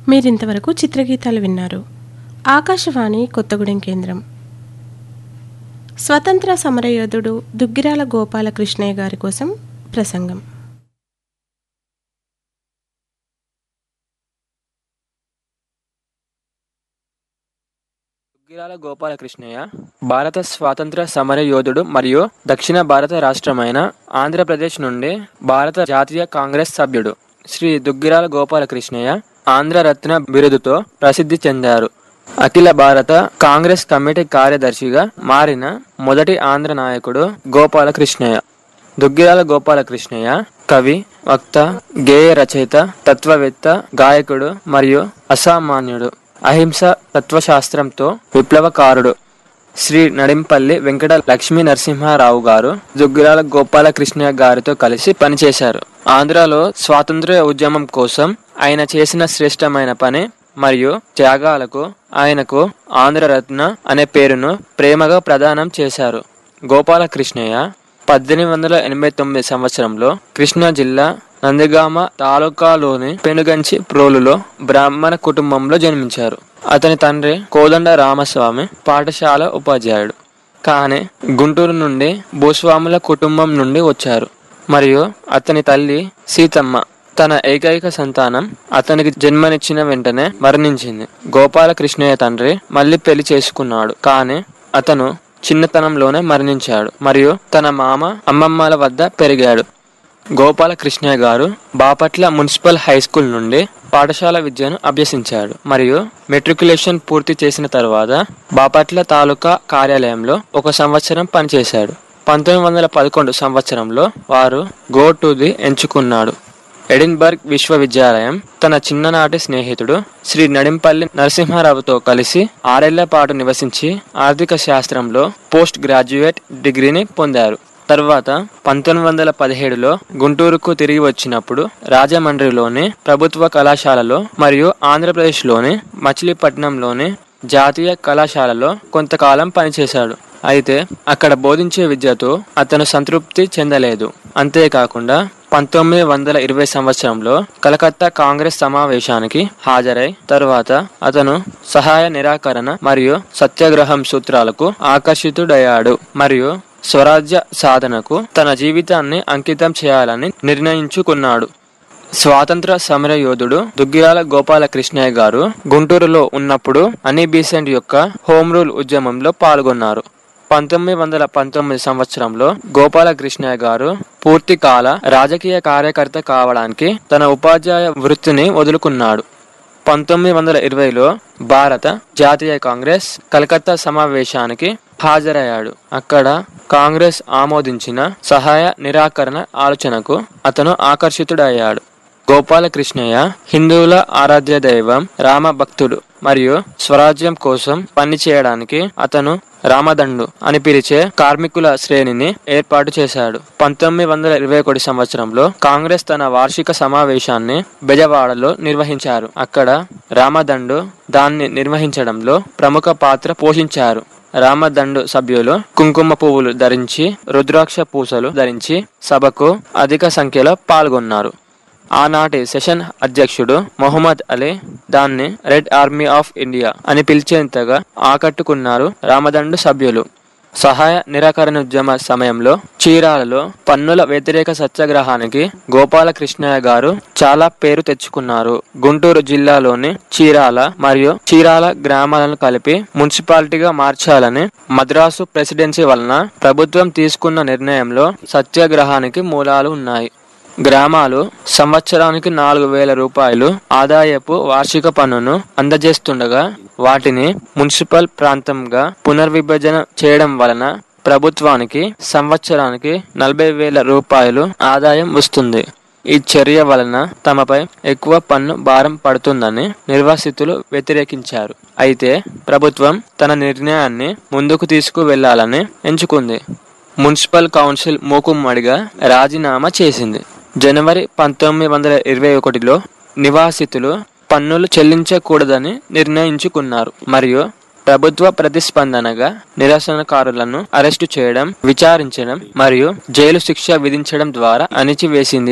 మీరింతవరకు చిత్రగీతాలు విన్నారు. ఆకాశవాణి కొత్తగూడెం కేంద్రం. స్వతంత్ర సమరయోధుడు దుగ్గిరాల గోపాలకృష్ణయ్య గారి కోసం ప్రసంగం. దుగ్గిరాల గోపాలకృష్ణయ్య భారత స్వాతంత్ర సమర యోధుడు మరియు దక్షిణ భారత రాష్ట్రమైన ఆంధ్రప్రదేశ్ నుండి భారత జాతీయ కాంగ్రెస్ సభ్యుడు. శ్రీ దుగ్గిరాల గోపాలకృష్ణయ్య ఆంధ్రరత్న బిరుదుతో ప్రసిద్ధి చెందారు. అఖిల భారత కాంగ్రెస్ కమిటీ కార్యదర్శిగా మారిన మొదటి ఆంధ్ర నాయకుడు గోపాలకృష్ణయ్య. దుగ్గిరాల గోపాలకృష్ణయ్య కవి, వక్త, గేయ రచయిత, తత్వవేత్త, గాయకుడు మరియు అసామాన్యుడు. అహింస తత్వశాస్త్రంతో విప్లవకారుడు. శ్రీ నడింపల్లి వెంకట లక్ష్మీ నరసింహారావు గారు దుగ్గిరాల గోపాలకృష్ణయ్య గారితో కలిసి పనిచేశారు. ఆంధ్రాలో స్వాతంత్ర్య ఉద్యమం కోసం ఆయన చేసిన శ్రేష్టమైన పని మరియు త్యాగాలకు ఆయనకు ఆంధ్రరత్న అనే పేరును ప్రేమగా ప్రదానం చేశారు. గోపాలకృష్ణయ్య 1889 సంవత్సరంలో కృష్ణా జిల్లా నందిగామ తాలూకాలోని పెనుగంచి ప్రోలులో బ్రాహ్మణ కుటుంబంలో జన్మించారు. అతని తండ్రి కోదండ రామస్వామి పాఠశాల ఉపాధ్యాయుడు. కానీ గుంటూరు నుండి భూస్వాముల కుటుంబం నుండి వచ్చారు. మరియు అతని తల్లి సీతమ్మ తన ఏకైక సంతానం అతనికి జన్మనిచ్చిన వెంటనే మరణించింది. గోపాలకృష్ణయ్య తండ్రి మళ్ళీ పెళ్లి చేసుకున్నాడు. కానీ అతను చిన్నతనంలోనే మరణించాడు మరియు తన మామ అమ్మమ్మల వద్ద పెరిగాడు. గోపాలకృష్ణయ్య గారు బాపట్ల మున్సిపల్ హై స్కూల్ నుండి పాఠశాల విద్యను అభ్యసించాడు మరియు మెట్రికులేషన్ పూర్తి చేసిన తర్వాత బాపట్ల తాలూకా కార్యాలయంలో 1 సంవత్సరం పనిచేశాడు. 1911 సంవత్సరంలో వారు గో టు ది ఎంచుకున్నాడు. ఎడిన్బర్గ్ విశ్వవిద్యాలయం తన చిన్ననాటి స్నేహితుడు శ్రీ నడింపల్లి నరసింహారావుతో కలిసి 6 ఏళ్ల పాటు నివసించి ఆర్థిక శాస్త్రంలో పోస్ట్ గ్రాడ్యుయేట్ డిగ్రీని పొందారు. తర్వాత 1917లో గుంటూరుకు తిరిగి వచ్చినప్పుడు రాజమండ్రిలోని ప్రభుత్వ కళాశాలలో మరియు ఆంధ్రప్రదేశ్లోని మచిలీపట్నంలోని జాతీయ కళాశాలలో కొంతకాలం పనిచేశాడు. అయితే అక్కడ బోధించే విద్యతో అతను సంతృప్తి చెందలేదు. అంతేకాకుండా 1920 సంవత్సరంలో కలకత్తా కాంగ్రెస్ సమావేశానికి హాజరై తర్వాత అతను సహాయ నిరాకరణ మరియు సత్యాగ్రహం సూత్రాలకు ఆకర్షితుడయ్యాడు మరియు స్వరాజ్య సాధనకు తన జీవితాన్ని అంకితం చేయాలని నిర్ణయించుకున్నాడు. స్వాతంత్ర సమర యోధుడు దుగ్గిరాల గోపాలకృష్ణయ్య గారు గుంటూరులో ఉన్నప్పుడు అనీ బీసెంట్ యొక్క హోమ్ రూల్ ఉద్యమంలో పాల్గొన్నారు. 1919 సంవత్సరంలో గోపాలకృష్ణయ్య గారు పూర్తి కాల రాజకీయ కార్యకర్త కావడానికి తన ఉపాధ్యాయ వృత్తిని వదులుకున్నాడు. 1920లో భారత జాతీయ కాంగ్రెస్ కలకత్తా సమావేశానికి హాజరయ్యాడు. అక్కడ కాంగ్రెస్ ఆమోదించిన సహాయ నిరాకరణ ఆలోచనకు అతను ఆకర్షితుడయ్యాడు. గోపాలకృష్ణయ్య హిందువుల ఆరాధ్య దైవం రామ భక్తుడు మరియు స్వరాజ్యం కోసం పనిచేయడానికి అతను రామదండు అని పిలిచే కార్మికుల శ్రేణిని ఏర్పాటు చేశాడు. 1921 సంవత్సరంలో కాంగ్రెస్ తన వార్షిక సమావేశాన్ని బెజవాడలో నిర్వహించారు. అక్కడ రామదండు దాన్ని నిర్వహించడంలో ప్రముఖ పాత్ర పోషించారు. రామదండు సభ్యులు కుంకుమ పువ్వులు ధరించి రుద్రాక్ష పూసలు ధరించి సభకు అధిక సంఖ్యలో పాల్గొన్నారు. ఆనాటి సెషన్ అధ్యక్షుడు మొహమ్మద్ అలీ దాన్ని రెడ్ ఆర్మీ ఆఫ్ ఇండియా అని పిలిచేంతగా ఆకట్టుకున్నారు రామదండు సభ్యులు. సహాయ నిరాకరణ ఉద్యమ సమయంలో చీరాలలో పన్నుల వ్యతిరేక సత్యాగ్రహానికి గోపాలకృష్ణయ్య గారు చాలా పేరు తెచ్చుకున్నారు. గుంటూరు జిల్లాలోని చీరాల మరియు చీరాల గ్రామాలను కలిపి మున్సిపాలిటీగా మార్చాలని మద్రాసు ప్రెసిడెన్సీ వలన ప్రభుత్వం తీసుకున్న నిర్ణయంలో సత్యాగ్రహానికి మూలాలు ఉన్నాయి. గ్రామాలు సంవత్సరానికి 4,000 రూపాయలు ఆదాయపు వార్షిక పన్నును అందజేస్తుండగా వాటిని మున్సిపల్ ప్రాంతంగా పునర్విభజన చేయడం వలన ప్రభుత్వానికి సంవత్సరానికి 40,000 రూపాయలు ఆదాయం వస్తుంది. ఈ చర్య వలన తమపై ఎక్కువ పన్ను భారం పడుతుందని నిర్వాసితులు వ్యతిరేకించారు. అయితే ప్రభుత్వం తన నిర్ణయాన్ని ముందుకు తీసుకువెళ్లాలని ఎంచుకుంది. మున్సిపల్ కౌన్సిల్ మూకుమ్మడిగా రాజీనామా చేసింది. జనవరి 1921లో నివాసితులు పన్నులు చెల్లించకూడదని నిర్ణయించుకున్నారు మరియు ప్రభుత్వ ప్రతిస్పందనగా నిరసనకారులను అరెస్టు చేయడం, విచారించడం మరియు జైలు శిక్ష విధించడం ద్వారా అణిచివేసింది.